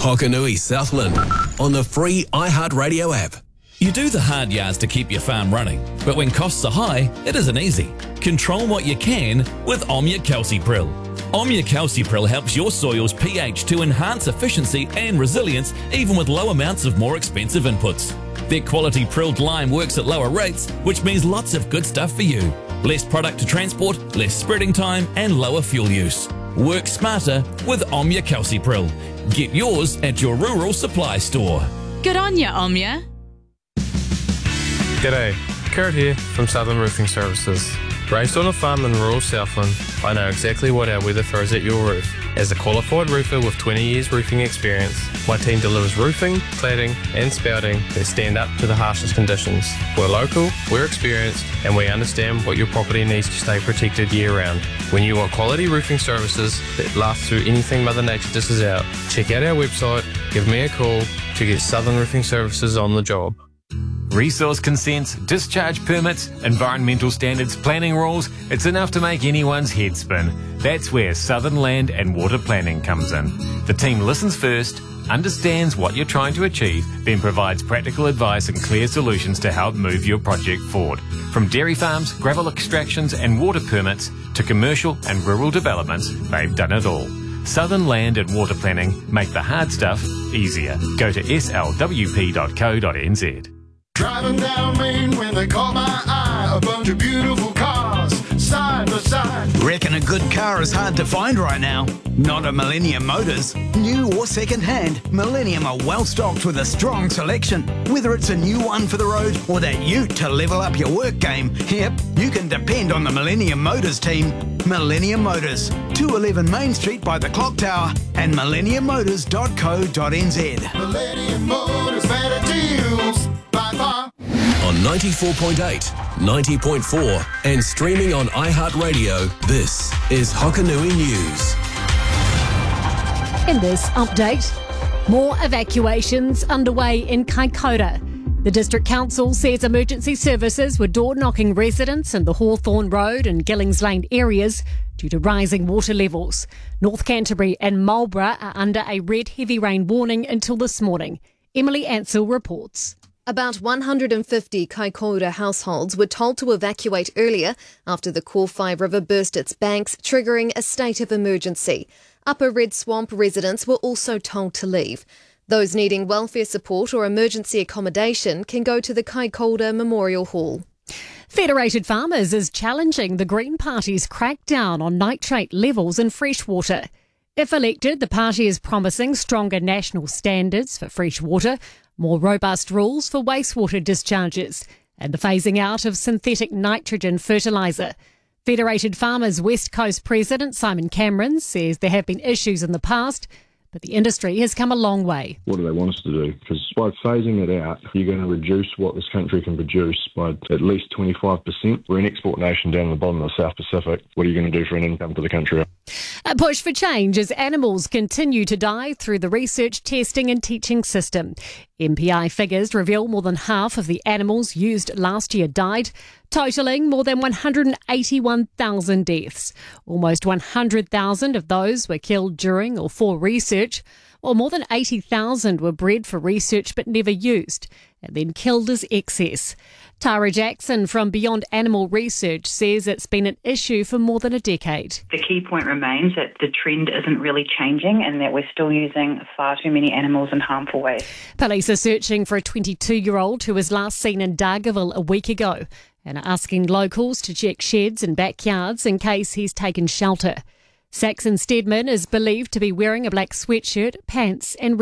Hokanui Southland on the free iHeartRadio app. You do the hard yards to keep your farm running, but when costs are high, it isn't easy. Control what you can with Omnia Calcipril. Omnia Calcipril helps your soil's pH to enhance efficiency and resilience even with low amounts of more expensive inputs. Their quality prilled lime works at lower rates, which means lots of good stuff for you. Less product to transport, less spreading time, and lower fuel use. Work smarter with Omnia Calcipril. Get yours at your rural supply store. Good on ya, Omnia. G'day, Kurt here from Southern Roofing Services. Raised on a farm in rural Southland, I know exactly what our weather throws at your roof. As a qualified roofer with 20 years roofing experience, my team delivers roofing, cladding and spouting that stand up to the harshest conditions. We're local, we're experienced and we understand what your property needs to stay protected year round. When you want quality roofing services that last through anything Mother Nature dishes out, check out our website, give me a call to get Southern Roofing Services on the job. Resource consents, discharge permits, environmental standards, planning rules, it's enough to make anyone's head spin. That's where Southern Land and Water Planning comes in. The team listens first, understands what you're trying to achieve, then provides practical advice and clear solutions to help move your project forward. From dairy farms, gravel extractions and water permits to commercial and rural developments, they've done it all. Southern Land and Water Planning make the hard stuff easier. Go to slwp.co.nz. Driving down Main when they caught my eye, a bunch of beautiful cars, side by side. Reckon a good car is hard to find right now? Not at Millennium Motors. New or second-hand, Millennium are well stocked with a strong selection. Whether it's a new one for the road or that ute to level up your work game, yep, you can depend on the Millennium Motors team. Millennium Motors, 211 Main Street by the Clock Tower and millenniummotors.co.nz. Millennium Motors, better deals by far. On 94.8, 90.4 and streaming on iHeartRadio, this is Hokanui News. In this update, more evacuations underway in Kaikoura. The District Council says emergency services were door-knocking residents in the Hawthorne Road and Gillings Lane areas due to rising water levels. North Canterbury and Marlborough are under a red heavy rain warning until this morning. Emily Ansell reports. About 150 Kaikoura households were told to evacuate earlier after the Kōwhai River burst its banks, triggering a state of emergency. Upper Red Swamp residents were also told to leave. Those needing welfare support or emergency accommodation can go to the Kaikoura Memorial Hall. Federated Farmers is challenging the Green Party's crackdown on nitrate levels in fresh water. If elected, the party is promising stronger national standards for fresh water, more robust rules for wastewater discharges, and the phasing out of synthetic nitrogen fertiliser. Federated Farmers West Coast President Simon Cameron says there have been issues in the past, but the industry has come a long way. What do they want us to do? Because by phasing it out, you're going to reduce what this country can produce by at least 25%. We're an export nation down in the bottom of the South Pacific. What are you going to do for an income to the country? A push for change as animals continue to die through the research, testing and teaching system. MPI figures reveal more than half of the animals used last year died, totalling more than 181,000 deaths. Almost 100,000 of those were killed during or for research, while more than 80,000 were bred for research but never used, and then killed as excess. Tara Jackson from Beyond Animal Research says it's been an issue for more than a decade. The key point remains that the trend isn't really changing and that we're still using far too many animals in harmful ways. Police are searching for a 22-year-old who was last seen in Dargaville a week ago and are asking locals to check sheds and backyards in case he's taken shelter. Saxon Stedman is believed to be wearing a black sweatshirt, pants and